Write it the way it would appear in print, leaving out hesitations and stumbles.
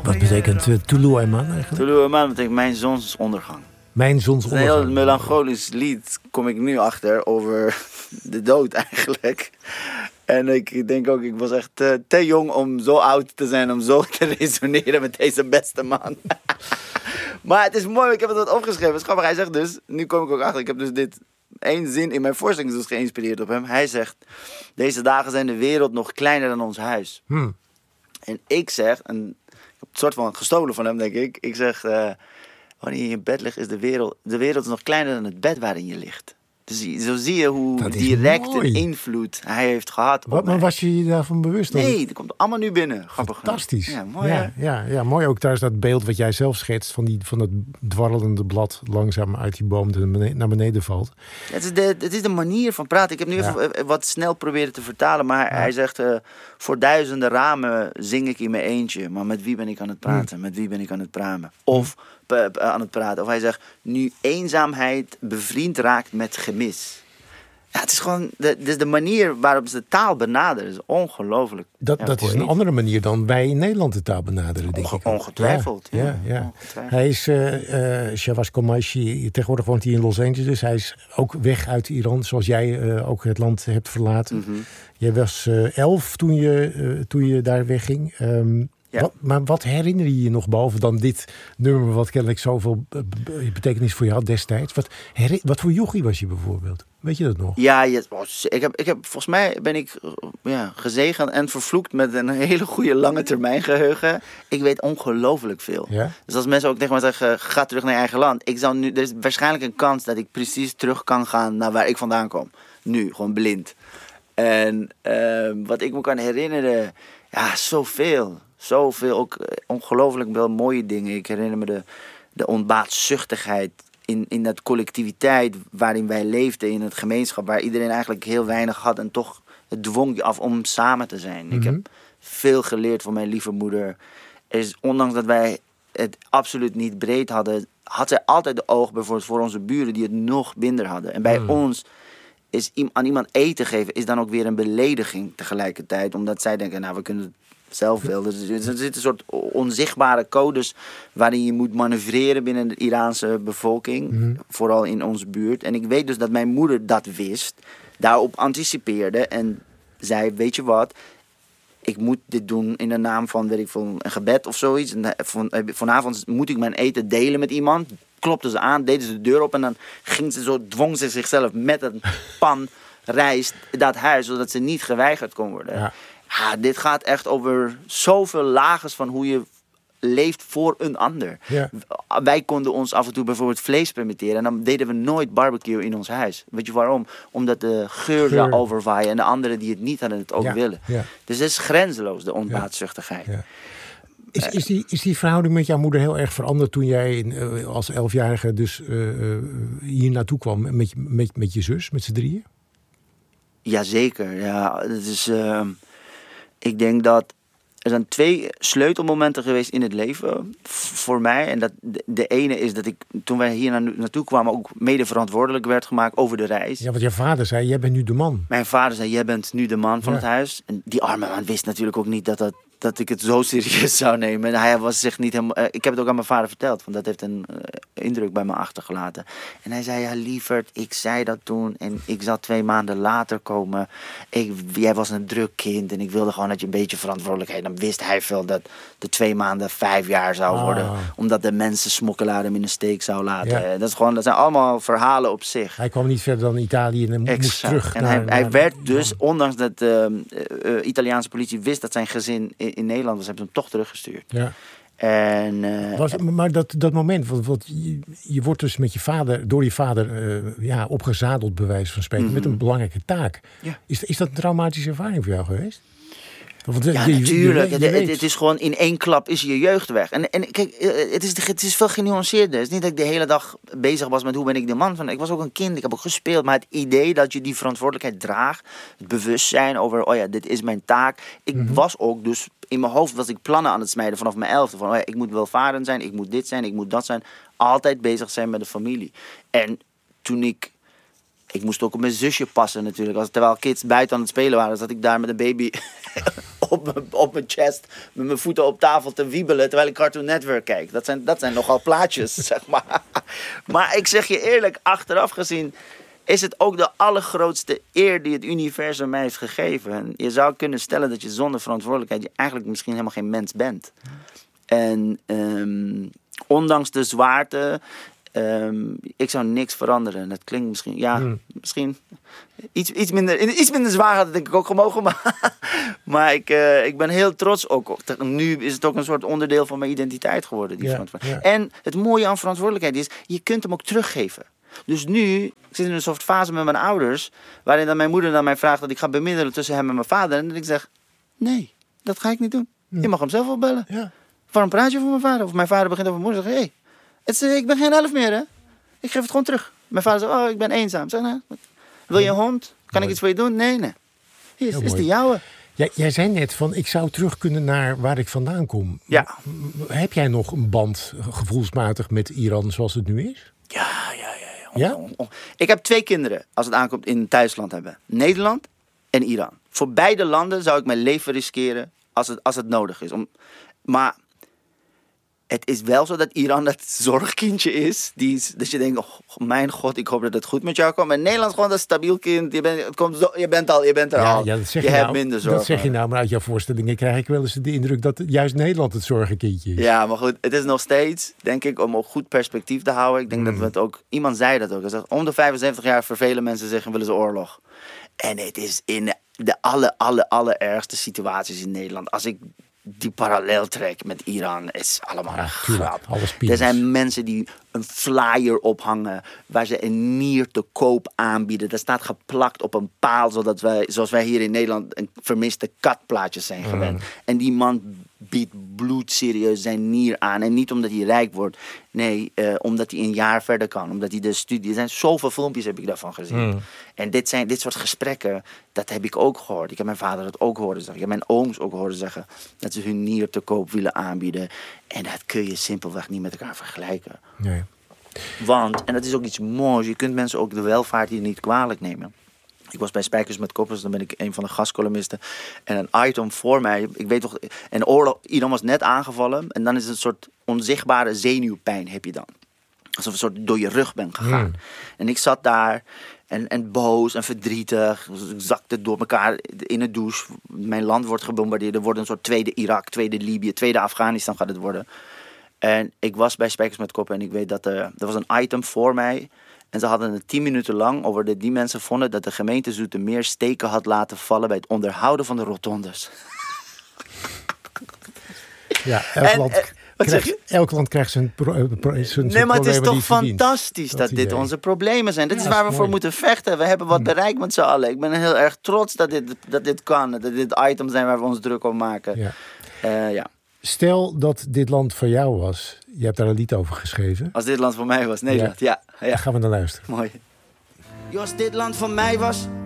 Wat betekent Tuluaiman eigenlijk? Tuluaiman betekent mijn zonsondergang. Mijn Het is een zonsondergang. heel melancholisch lied, kom ik nu achter, over de dood eigenlijk. En ik denk ook, ik was echt te jong om zo oud te zijn, om zo te resoneren met deze beste man. Maar het is mooi, ik heb het wat opgeschreven. Het is grappig, hij zegt dus, nu kom ik ook achter, ik heb dus dit één zin in mijn voorstelling dus geïnspireerd op hem. Hij zegt, deze dagen zijn de wereld nog kleiner dan ons huis. En ik zeg, en ik heb het soort van gestolen van hem, denk ik. Ik zeg, wanneer je in bed ligt, is de wereld is nog kleiner dan het bed waarin je ligt. Dus zo zie je hoe direct een invloed hij heeft gehad. Maar was je je daarvan bewust? Nee, dat komt allemaal nu binnen. Grappig. Fantastisch. Ja, mooi. Ja, mooi ook trouwens dat beeld wat jij zelf schetst van dat dwarrelende blad langzaam uit die boom naar beneden valt. Het is de manier van praten. Ik heb nu even wat snel proberen te vertalen, maar hij zegt, voor duizenden ramen zing ik in mijn eentje, maar met wie ben ik aan het praten? Met wie ben ik aan het praten? Of aan het praten. Of hij zegt, nu eenzaamheid bevriend raakt met gemis. Ja, het is gewoon de manier waarop ze de taal benaderen. Is ongelooflijk. Dat is een andere manier dan wij in Nederland de taal benaderen, denk ik. Ongetwijfeld. Ja. Hij is Shabazz Qureshi, tegenwoordig woont hij in Los Angeles. Hij is ook weg uit Iran, zoals jij ook het land hebt verlaten. Mm-hmm. Jij was 11 toen je daar wegging. Maar wat herinner je je nog, behalve dan dit nummer, wat kennelijk zoveel betekenis voor je had destijds? Wat voor jochie was je bijvoorbeeld? Weet je dat nog? Ja, ik heb volgens mij ben ik gezegend en vervloekt met een hele goede lange termijn geheugen. Ik weet ongelooflijk veel. Ja? Dus als mensen ook tegen mij zeggen, ga terug naar je eigen land. Er is waarschijnlijk een kans dat ik precies terug kan gaan naar waar ik vandaan kom. Nu, gewoon blind. En wat ik me kan herinneren, zoveel, ook ongelooflijk wel mooie dingen. Ik herinner me de onbaatzuchtigheid in dat collectiviteit waarin wij leefden, in het gemeenschap, waar iedereen eigenlijk heel weinig had en toch het dwong je af om samen te zijn. Mm-hmm. Ik heb veel geleerd van mijn lieve moeder. Ondanks dat wij het absoluut niet breed hadden, had zij altijd de oog bijvoorbeeld voor onze buren die het nog minder hadden. En bij ons is aan iemand eten geven is dan ook weer een belediging tegelijkertijd, omdat zij denken, we kunnen het zelf wel. Dus er zitten een soort onzichtbare codes waarin je moet manoeuvreren binnen de Iraanse bevolking, vooral in onze buurt. En ik weet dus dat mijn moeder dat wist, daarop anticipeerde en zei, weet je wat, ik moet dit doen in de naam van, weet ik veel, een gebed of zoiets. En vanavond moet ik mijn eten delen met iemand. Klopte ze aan, deden ze de deur op en dan dwong ze zichzelf met een pan rijst dat huis, zodat ze niet geweigerd kon worden. Ja. Dit gaat echt over zoveel lagen van hoe je leeft voor een ander. Ja. Wij konden ons af en toe bijvoorbeeld vlees permitteren en dan deden we nooit barbecue in ons huis. Weet je waarom? Omdat de geur zou overwaaien en de anderen die het niet hadden het ook willen. Ja. Dus het is grenzeloos, de onbaatzuchtigheid. Ja. Is die verhouding met jouw moeder heel erg veranderd toen jij als 11-jarige dus hier naartoe kwam met je zus, met z'n drieën? Jazeker, ja. Het is, ik denk dat er zijn 2 sleutelmomenten geweest in het leven voor mij. En dat de ene is dat ik, toen wij hier naartoe kwamen, ook mede verantwoordelijk werd gemaakt over de reis. Ja, want je vader zei, jij bent nu de man. Mijn vader zei, jij bent nu de man van het huis. En die arme man wist natuurlijk ook niet dat ik het zo serieus zou nemen. En hij was zich niet helemaal... ik heb het ook aan mijn vader verteld, want dat heeft een indruk bij me achtergelaten. En hij zei, ja lieverd, ik zei dat toen en ik zal 2 maanden later komen. Jij was een druk kind en ik wilde gewoon dat je een beetje verantwoordelijkheid... Dan wist hij veel dat de 2 maanden 5 jaar zou worden. Omdat de mensensmokkelaar hem in de steek zou laten. Ja. Dat zijn allemaal verhalen op zich. Hij kwam niet verder dan Italië en moest terug. En hij werd dus, ondanks dat de Italiaanse politie wist dat zijn gezin in Nederland was, hebben ze hem toch teruggestuurd. Ja. Maar dat moment, want je wordt dus met door je vader opgezadeld, bij wijze van spreken, met een belangrijke taak. Ja. Is dat een traumatische ervaring voor jou geweest? Natuurlijk. Het is gewoon in 1 klap is je jeugd weg. En kijk, het is veel genuanceerder. Het is niet dat ik de hele dag bezig was met hoe ben ik de man van. Ik was ook een kind, ik heb ook gespeeld. Maar het idee dat je die verantwoordelijkheid draagt, het bewustzijn over, dit is mijn taak. Ik was ook dus, in mijn hoofd was ik plannen aan het smijden vanaf mijn 11e. Van, ik moet welvarend zijn, ik moet dit zijn, ik moet dat zijn. Altijd bezig zijn met de familie. En toen ik moest ook op mijn zusje passen natuurlijk. Terwijl kids buiten aan het spelen waren, zat ik daar met een baby op mijn chest, met mijn voeten op tafel te wiebelen terwijl ik Cartoon Network kijk. Dat zijn nogal plaatjes, zeg maar. Maar ik zeg je eerlijk, achteraf gezien is het ook de allergrootste eer die het universum mij heeft gegeven. En je zou kunnen stellen dat je zonder verantwoordelijkheid je eigenlijk misschien helemaal geen mens bent. En ondanks de zwaarte, ik zou niks veranderen. Dat klinkt misschien, misschien iets minder zwaar had het denk ik ook gemogen. Maar ik ben heel trots ook. Nu is het ook een soort onderdeel van mijn identiteit geworden. Die verantwoordelijkheid. En het mooie aan verantwoordelijkheid is, je kunt hem ook teruggeven. Dus nu, ik zit in een soort fase met mijn ouders, waarin dan mijn moeder dan mij vraagt dat ik ga bemiddelen tussen hem en mijn vader. En dat ik zeg, nee, dat ga ik niet doen. Je mag hem zelf opbellen. Ja. Waarom praat je over mijn vader? Of mijn vader begint over mijn moeder en zegt, ik ben geen 11 meer, hè. Ik geef het gewoon terug. Mijn vader zegt, ik ben eenzaam. Zeg, nou, wil je een hond? Kan ik iets voor je doen? Nee. Hier is de jouwe. Ja, jij zei net van, ik zou terug kunnen naar waar ik vandaan kom. Ja. Heb jij nog een band gevoelsmatig met Iran zoals het nu is? Ja? Ik heb 2 kinderen, als het aankomt in thuisland hebben. Nederland en Iran. Voor beide landen zou ik mijn leven riskeren als het nodig is. Maar het is wel zo dat Iran dat zorgkindje is. Dat je denkt, mijn god, ik hoop dat het goed met jou komt. En Nederland is gewoon dat stabiel kind. Je bent er al. Ja, je hebt minder zorg. Dat zeg je nou, maar uit jouw voorstellingen krijg ik wel eens de indruk dat juist Nederland het zorgenkindje is. Ja, maar goed, het is nog steeds, denk ik, om ook goed perspectief te houden. Ik denk dat we het ook, iemand zei dat ook. Hij zegt, om de 75 jaar vervelen mensen zich en willen ze oorlog. En het is in de allerergste situaties in Nederland. Als ik die parallel trek met Iran, is allemaal een grap. Er zijn mensen die een flyer ophangen waar ze een nier te koop aanbieden. Dat staat geplakt op een paal, zoals wij hier in Nederland een vermiste katplaatjes zijn gewend. En die man biedt bloedserieus zijn nier aan. En niet omdat hij rijk wordt. Nee, omdat hij een jaar verder kan. Omdat hij de studie... Er zijn zoveel filmpjes heb ik daarvan gezien. En dit soort gesprekken, dat heb ik ook gehoord. Ik heb mijn vader dat ook horen zeggen. Ik heb mijn ooms ook horen zeggen dat ze hun nier te koop willen aanbieden. En dat kun je simpelweg niet met elkaar vergelijken. Nee. Want, en dat is ook iets moois, je kunt mensen ook de welvaart hier niet kwalijk nemen. Ik was bij Spijkers met Koppers, dan ben ik een van de gastcolumnisten. En een item voor mij, ik weet toch... En Iran was net aangevallen. En dan is het een soort onzichtbare zenuwpijn heb je dan. Alsof een soort door je rug bent gegaan. En ik zat daar en boos en verdrietig. Ik zakte door elkaar in de douche. Mijn land wordt gebombardeerd. Er wordt een soort tweede Irak, tweede Libië, tweede Afghanistan gaat het worden. En ik was bij Spijkers met Koppen en ik weet dat er was een item voor mij. En ze hadden het 10 minuten lang over die mensen vonden dat de gemeente Zoetermeer steken had laten vallen bij het onderhouden van de rotondes. Ja, elk land krijgt zijn problemen. Nee, maar het is toch fantastisch dat dit onze problemen zijn. Dit is waar we voor moeten vechten. We hebben wat bereikt met z'n allen. Ik ben heel erg trots dat dit kan. Dat dit items zijn waar we ons druk om maken. Ja. Stel dat dit land voor jou was. Je hebt daar een lied over geschreven. Als dit land voor mij was, Nederland, ja. Daar gaan we naar luisteren. Mooi. Als dit land van mij was,